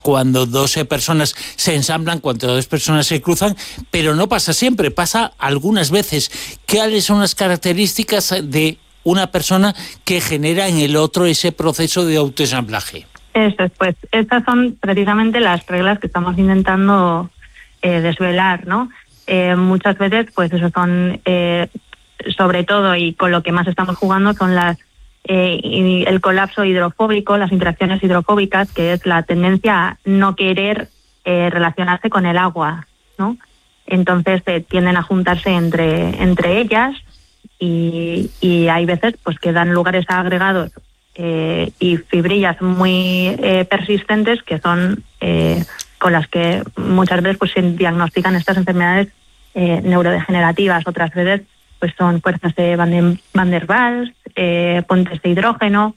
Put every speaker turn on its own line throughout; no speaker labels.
cuando dos personas se ensamblan, cuando dos personas se cruzan, pero no pasa siempre, pasa algunas veces. ¿Cuáles son las características de una persona que genera en el otro ese proceso de autoensamblaje?
Eso es, pues estas son precisamente las reglas que estamos intentando desvelar, ¿no? Muchas veces, pues eso son, sobre todo, y con lo que más estamos jugando, son el colapso hidrofóbico, las interacciones hidrofóbicas, que es la tendencia a no querer relacionarse con el agua, ¿no? Entonces tienden a juntarse entre ellas y hay veces pues que dan lugares a agregados y fibrillas muy persistentes, que son con las que muchas veces pues se diagnostican estas enfermedades neurodegenerativas. Otras veces pues son fuerzas de Van der Waals, puentes de hidrógeno.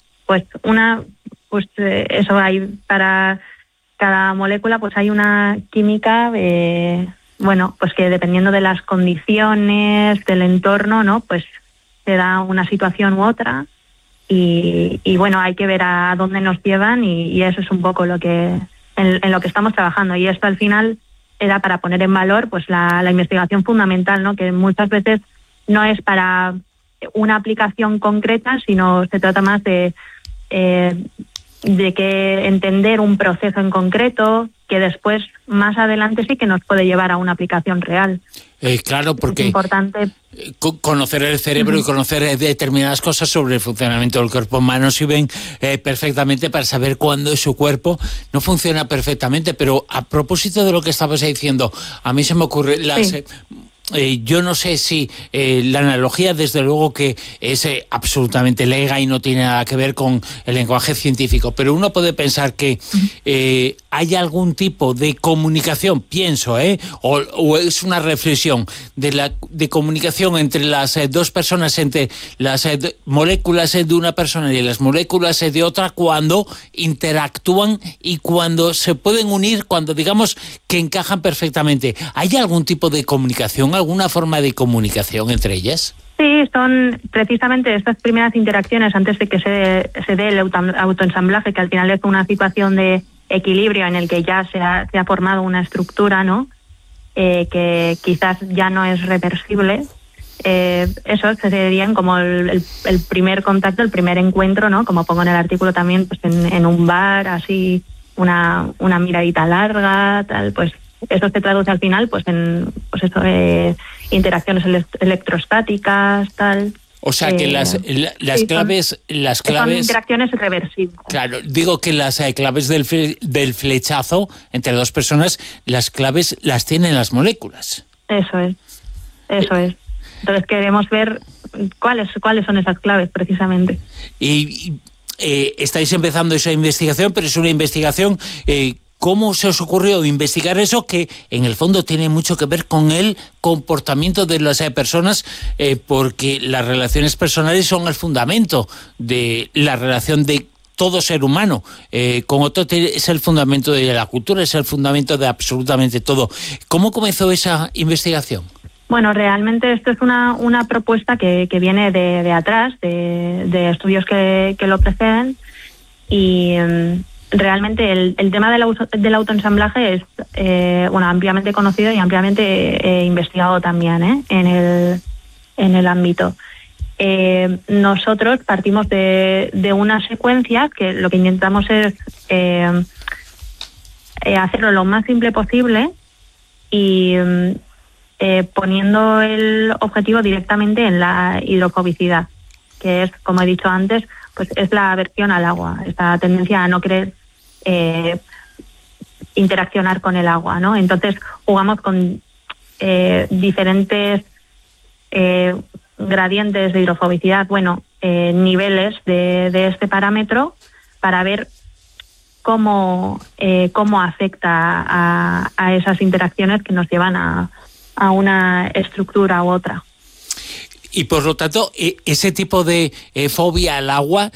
Eso hay para cada molécula, pues hay una química, pues que dependiendo de las condiciones del entorno, ¿no? Pues se da una situación u otra y bueno, hay que ver a dónde nos llevan y eso es un poco lo que en lo que estamos trabajando. Y esto al final era para poner en valor pues la investigación fundamental, ¿no? Que muchas veces no es para una aplicación concreta, sino se trata más de que entender un proceso en concreto que después, más adelante, sí que nos puede llevar a una aplicación real.
Claro, porque
es importante
conocer el cerebro y conocer determinadas cosas sobre el funcionamiento del cuerpo humano sirven perfectamente para saber cuándo su cuerpo no funciona perfectamente. Pero a propósito de lo que estabas diciendo, a mí se me ocurre yo no sé si la analogía, desde luego que es absolutamente lega y no tiene nada que ver con el lenguaje científico, pero uno puede pensar que hay algún tipo de comunicación, pienso, o es una reflexión de comunicación entre las dos personas, entre las moléculas de una persona y las moléculas de otra, cuando interactúan y cuando se pueden unir, cuando digamos que encajan perfectamente. ¿Hay algún tipo de comunicación, alguna forma de comunicación entre ellas?
Sí, son precisamente estas primeras interacciones antes de que se dé el autoensamblaje, que al final es una situación de equilibrio en el que ya se ha formado una estructura, ¿no? Que quizás ya no es reversible. Eso serían como el primer contacto, el primer encuentro, ¿no? Como pongo en el artículo también, pues en un bar, así, una miradita larga, tal, pues eso se traduce al final pues en interacciones electrostáticas, tal.
O sea que las claves
son interacciones reversibles.
Claro, digo que las claves del flechazo entre dos personas, las claves las tienen las moléculas.
Eso es. Entonces queremos ver cuáles son esas claves precisamente.
Y estáis empezando esa investigación, pero es una investigación. ¿Cómo se os ocurrió investigar eso, que en el fondo tiene mucho que ver con el comportamiento de las personas, porque las relaciones personales son el fundamento de la relación de todo ser humano con otro? Es el fundamento de la cultura, es el fundamento de absolutamente todo. ¿Cómo comenzó esa investigación?
Bueno, realmente esto es una propuesta que viene de atrás, de estudios que lo preceden, y realmente el tema del autoensamblaje es ampliamente conocido y ampliamente investigado también en el ámbito. Nosotros partimos de una secuencia que lo que intentamos es hacerlo lo más simple posible y poniendo el objetivo directamente en la hidrofobicidad, que es, como he dicho antes, pues es la aversión al agua, esta tendencia a no querer interaccionar con el agua, ¿no? Entonces jugamos con diferentes gradientes de hidrofobicidad, niveles de este parámetro, para ver cómo afecta a esas interacciones que nos llevan a una estructura u otra.
Y por lo tanto, ese tipo de fobia al agua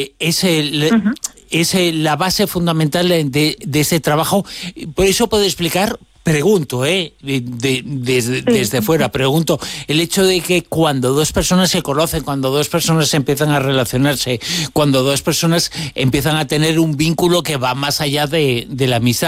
es la base fundamental de ese trabajo. Por eso puedo explicar, pregunto, desde fuera, pregunto, el hecho de que cuando dos personas se conocen, cuando dos personas empiezan a relacionarse, cuando dos personas empiezan a tener un vínculo que va más allá de la amistad,